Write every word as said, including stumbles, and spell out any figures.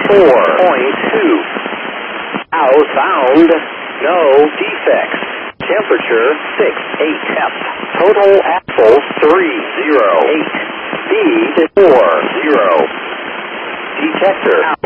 four point two. Outbound, no defects. Temperature six eight F. Total axle three zero eight. Speed four zero. Detector